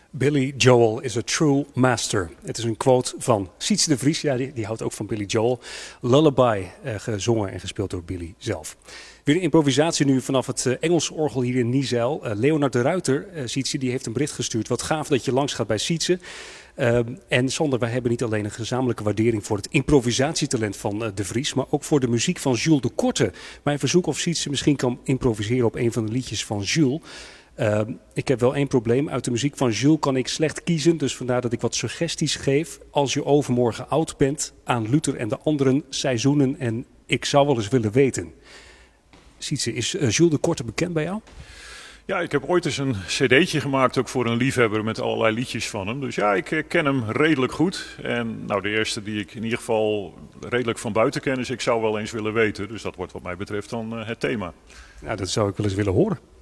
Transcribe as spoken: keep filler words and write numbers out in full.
Billy Joel is a true master. Het is een quote van Sietse de Vries. Ja, die, die houdt ook van Billy Joel. Lullaby, eh, gezongen en gespeeld door Billy zelf. Weer een improvisatie nu vanaf het uh, Engelse orgel hier in Niezijl. Uh, Leonard de Ruiter, uh, Sietse, die heeft een bericht gestuurd. Wat gaaf dat je langs gaat bij Sietse. Uh, en Sander, wij hebben niet alleen een gezamenlijke waardering voor het improvisatietalent van uh, de Vries, maar ook voor de muziek van Jules de Korte. Mijn verzoek of Sietse misschien kan improviseren op een van de liedjes van Jules. Uh, ik heb wel één probleem. Uit de muziek van Jules kan ik slecht kiezen. Dus vandaar dat ik wat suggesties geef. Als je overmorgen oud bent, aan Luther en de anderen, seizoenen en ik zou wel eens willen weten. Sietse, is uh, Jules de Korte bekend bij jou? Ja, ik heb ooit eens een cd'tje gemaakt ook voor een liefhebber met allerlei liedjes van hem. Dus ja, ik ken hem redelijk goed. En nou, de eerste die ik in ieder geval redelijk van buiten ken is ik zou wel eens willen weten. Dus dat wordt wat mij betreft dan uh, het thema. Nou, dat zou ik wel eens willen horen.